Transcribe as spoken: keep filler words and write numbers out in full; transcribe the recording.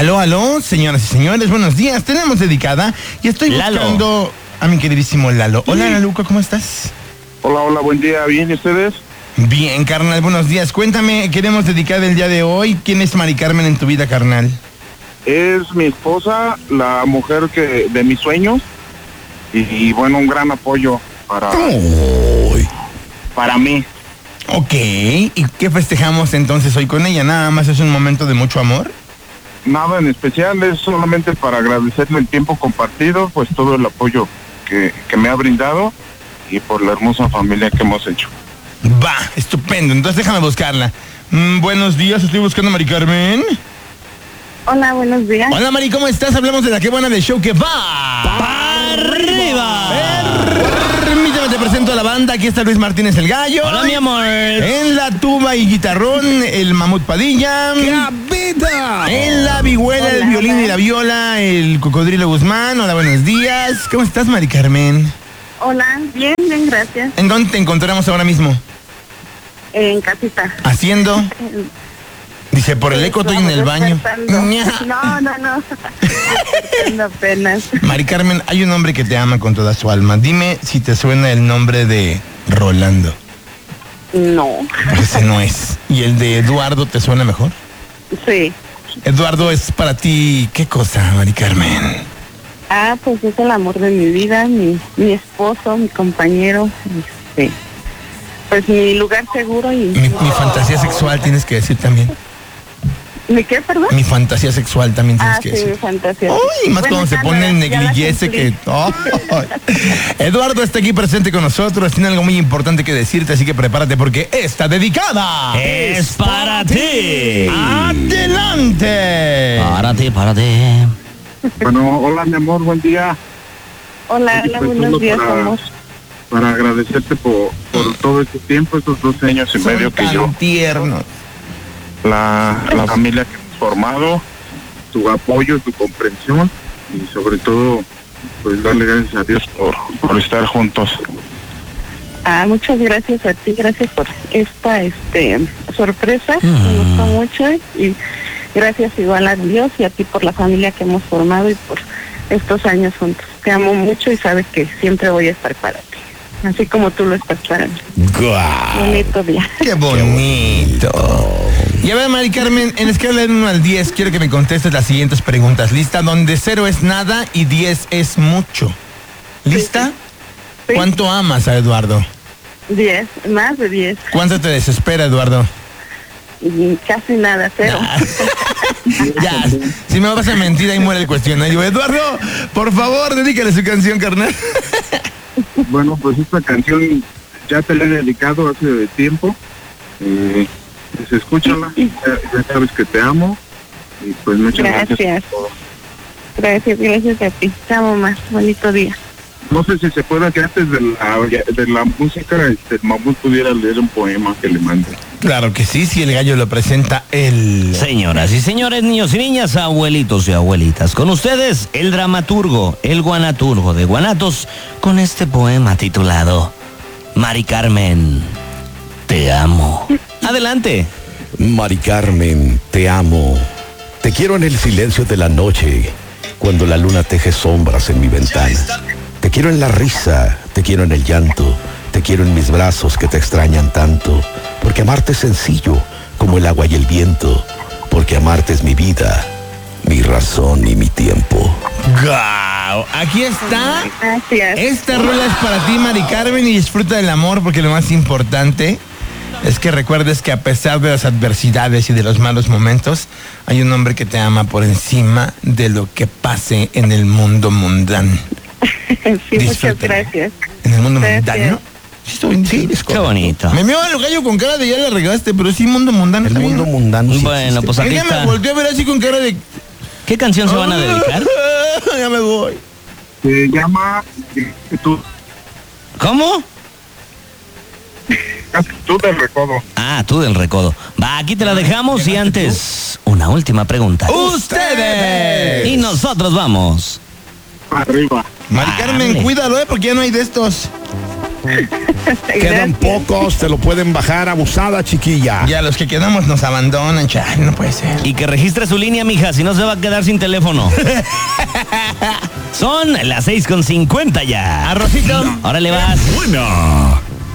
Aló, aló, señoras y señores, buenos días. Tenemos dedicada y estoy Lalo. buscando a mi queridísimo Lalo. Hola, Laluca, ¿cómo estás? Hola, hola, buen día. ¿Bien y ustedes? Bien, carnal, buenos días. Cuéntame, queremos dedicar el día de hoy. ¿Quién es Mari Carmen en tu vida, carnal? Es mi esposa, la mujer que de mis sueños y, y bueno, un gran apoyo para, Uy. para mí. Ok, ¿y qué festejamos entonces hoy con ella? ¿Nada más es un momento de mucho amor? Nada en especial, es solamente para agradecerle el tiempo compartido, pues todo el apoyo que, que me ha brindado y por la hermosa familia que hemos hecho. Va, estupendo. Entonces déjame buscarla. Mm, buenos días, estoy buscando a Mari Carmen. Hola, buenos días. Hola, Mari, ¿cómo estás? Hablamos de la que buena del show que va ¡Para arriba! Permíteme, te presento a la banda. Aquí está Luis Martínez el Gallo. Hola, mi amor. En la tuba y guitarrón, el Mamut Padilla. ¡Capita! En la vihuela, Hola, el violín hola. y la viola, el Cocodrilo Guzmán. Hola, buenos días. ¿Cómo estás, Mari Carmen? Hola, bien, bien, gracias. ¿En dónde te encontramos ahora mismo? En casita. ¿Haciendo? Dice, por el eco estoy en el baño. Despertando. No, no, no. Despertando apenas. Mari Carmen, hay un hombre que te ama con toda su alma. Dime si te suena el nombre de Rolando. No. Ese no es. ¿Y el de Eduardo te suena mejor? Sí. Eduardo es para ti, ¿qué cosa, Mari Carmen? Ah, pues es el amor de mi vida, mi, mi esposo, mi compañero, este, pues mi lugar seguro y... Mi, mi fantasía sexual tienes que decir también. ¿Mi qué, perdón? Mi fantasía sexual también tienes Ah, que sí, mi decir. fantasía. Uy, más Bueno, cuando se ya pone la- el ya la negligece cumplí. que... Oh, oh. Eduardo está aquí presente con nosotros, tiene algo muy importante que decirte, así que prepárate porque está dedicada. Es para ti. ¡Adelante! Párate, párate. Bueno, hola mi amor, buen día. Hola, Oye, hola, pues, buenos solo días, para- amor. Para agradecerte por, por todo este tiempo, estos dos años y Son medio que tan yo, tiernos. la, la familia que hemos formado, tu apoyo, tu comprensión y sobre todo, pues darle gracias a Dios por, por estar juntos. Ah, muchas gracias a ti, gracias por esta este sorpresa, Mm. me gustó mucho y gracias igual a Dios y a ti por la familia que hemos formado y por estos años juntos. Te amo mucho y sabes que siempre voy a estar para ti, así como tú lo estás para mí. Guau. Bonito día. ¡Qué bonito! Y a ver, Mari Carmen, en escala del uno al diez, quiero que me contestes las siguientes preguntas. ¿Lista? Donde cero es nada y diez es mucho. ¿Lista? Sí. ¿Cuánto amas a Eduardo? Diez, más de diez, ¿Cuánto te desespera, Eduardo? y casi nada, cero. Ya, si me vas a mentir, ahí muere el cuestionario. Eduardo, por favor, dedícale su canción, carnal. Bueno, pues esta canción ya te la he dedicado hace tiempo. Eh, pues escúchala, ya, ya sabes que te amo. Y pues muchas gracias. Gracias. por todo. Gracias, gracias a ti. Te amo más. Bonito día. No sé si se pueda que antes de la, de la música, este, Mamut pudiera leer un poema que le mande. Claro que sí, si el gallo lo presenta él. Señoras y señores, niños y niñas, abuelitos y abuelitas, con ustedes el dramaturgo, el guanaturgo de Guanatos, con este poema titulado Mari Carmen, te amo. Adelante. Mari Carmen, te amo. Te quiero en el silencio de la noche, cuando la luna teje sombras en mi ventana. Te quiero en la risa, te quiero en el llanto, te quiero en mis brazos que te extrañan tanto, porque amarte es sencillo, como el agua y el viento, porque amarte es mi vida, mi razón y mi tiempo. ¡Guau! Aquí está. Gracias. Esta rola es para ti, Mari Carmen, y disfruta del amor, porque lo más importante es que recuerdes que a pesar de las adversidades y de los malos momentos, hay un hombre que te ama por encima de lo que pase en el mundo mundano. Sí, muchas Disfrútenla. gracias. En el mundo Gracias. mundano. Sí, estoy, sí, es Qué correcto. bonito. Me veo al gallo con cara de ya la regaste, pero sí, mundo mundano. El está bien, mundo ¿no? mundano sí Bueno, existe. pues aquí Ella me está. volteó a ver así con cara de... ¿Qué canción se van a dedicar? Ya me voy. Se llama eh, tú, ¿Cómo? tú del recodo. Ah, tú del recodo. Va, aquí te la dejamos y antes, una última pregunta. ¡Ustedes! Y nosotros vamos. Arriba. Mari Carmen, Vale. cuídalo, ¿eh? Porque ya no hay de estos. Quedan Gracias. pocos, te lo pueden bajar, abusada, chiquilla. Ya los que quedamos nos abandonan, chay, no puede ser. Y que registre su línea, mija, si no se va a quedar sin teléfono. Son las seis con cincuenta ya. Arrocito. Ahora le vas. Buena.